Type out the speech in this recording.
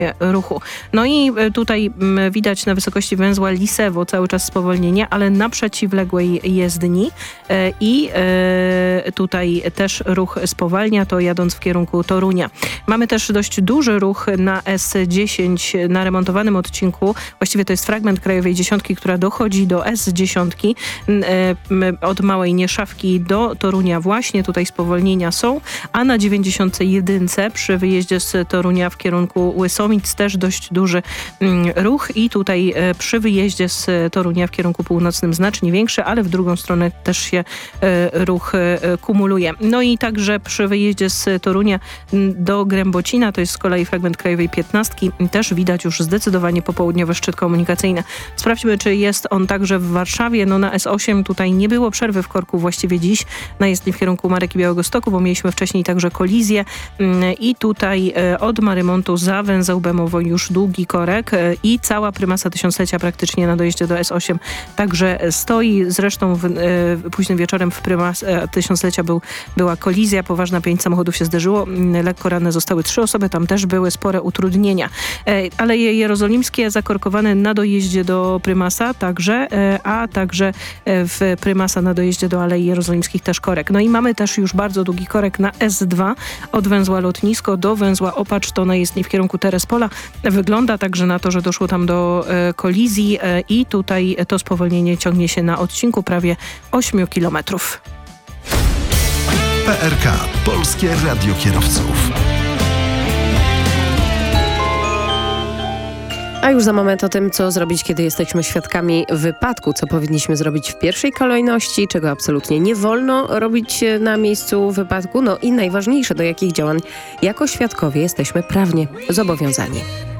ruchu. No i tutaj widać na wysokości węzła Lisewo cały czas spowolnienie, ale na przeciwległej jezdni i tutaj też ruch spowalnia, to jadąc w kierunku Torunia. Mamy też dość duży ruch na S10 na remontowanym odcinku. Właściwie to jest fragment Krajowej Dziesiątki, która dochodzi do S10 od Małej Nieszawki do Torunia. Właśnie tutaj spowolnienia są, a na 91 przy wyjeździe z Torunia w kierunku Łysomic też dość duży ruch i tutaj przy wyjeździe z Torunia w kierunku północnym znacznie większy, ale w drugą stronę też się ruch kumuluje. No i także przy wyjeździe z Torunia do Grębocina, to jest z kolei fragment Krajowej 15, też widać już zdecydowanie popołudniowy szczyt komunikacyjny. Sprawdźmy, czy jest on także w Warszawie. No na S8 tutaj nie było przerwy w korku właściwie dziś na jezdni w kierunku Marek i Białegostoku, bo mieliśmy wcześniej także kolizję i tutaj od Marymontu za węzeł Bemowo już długi korek i cała prymasa tysiąclecia praktycznie na dojeździe do S8 także stoi. Zresztą późnym wieczorem w prymasa tysiąclecia była kolizja, poważna, 5 samochodów się zderzyło, lekko ranne zostały 3 osoby, tam też były spore utrudnienia. Aleje Jerozolimskie zakorkowane na dojeździe do prymasa także, a także w prymasa na dojeździe do Alei Jerozolimskich też korek. No i mamy też już bardzo długi korek na S2 od węzła Lotnisko do węzła Opacz, to na jezdni w kierunku Terespola. Wygląda także na to, że doszło tam do kolizji i tutaj to spowolnienie ciągnie się na odcinku prawie 8 kilometrów. PRK. Polskie Radio Kierowców. A już za moment o tym, co zrobić, kiedy jesteśmy świadkami wypadku, co powinniśmy zrobić w pierwszej kolejności, czego absolutnie nie wolno robić na miejscu wypadku, no i najważniejsze, do jakich działań jako świadkowie jesteśmy prawnie zobowiązani.